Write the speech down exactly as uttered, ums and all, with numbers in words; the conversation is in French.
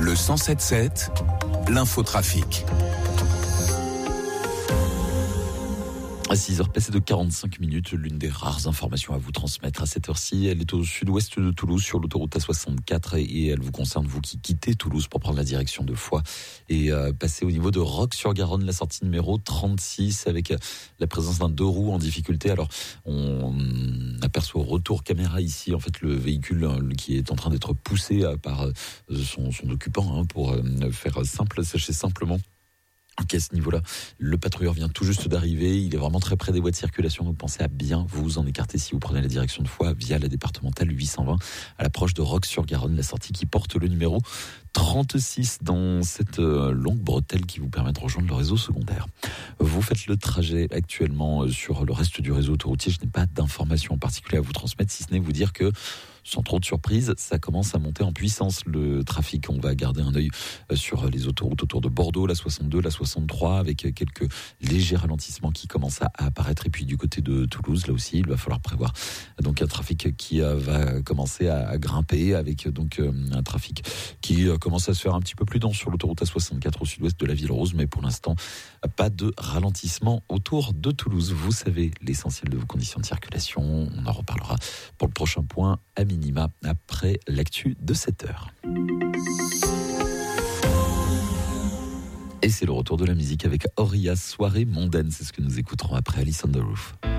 Le cent sept sept, l'infotrafic. À six heures passées de quarante-cinq minutes, l'une des rares informations à vous transmettre à cette heure-ci, elle est au sud-ouest de Toulouse sur l'autoroute A soixante-quatre et elle vous concerne, vous qui quittez Toulouse pour prendre la direction de Foix et euh, passer au niveau de Roques-sur-Garonne, la sortie numéro trente-six avec la présence d'un deux roues en difficulté. Alors on aperçoit au retour caméra ici en fait le véhicule qui est en train d'être poussé par son, son occupant, hein, pour faire simple, sachez simplement qu'à ce niveau-là, le patrouilleur vient tout juste d'arriver, il est vraiment très près des voies de circulation, donc pensez à bien vous en écarter si vous prenez la direction de Foix via la départementale huit cent vingt à l'approche de Roques-sur-Garonne, la sortie qui porte le numéro trente-six dans cette longue bretelle qui vous permet de rejoindre le réseau secondaire. Vous faites le trajet actuellement sur le reste du réseau autoroutier, je n'ai pas d'informations en particulier à vous transmettre, si ce n'est vous dire que sans trop de surprise, ça commence à monter en puissance le trafic. On va garder un œil sur les autoroutes autour de Bordeaux, la soixante-deux, la soixante-trois, avec quelques légers ralentissements qui commencent à apparaître. Et puis du côté de Toulouse, là aussi, il va falloir prévoir donc un trafic qui va commencer à grimper, avec donc un trafic qui commence à se faire un petit peu plus dense sur l'autoroute A soixante-quatre au sud-ouest de la Ville Rose, mais pour l'instant, pas de ralentissement autour de Toulouse. Vous savez l'essentiel de vos conditions de circulation. On en reparlera pour le prochain point à minima après l'actu de sept heures. Et c'est le retour de la musique avec Auria, soirée mondaine. C'est ce que nous écouterons après Alice on the Roof.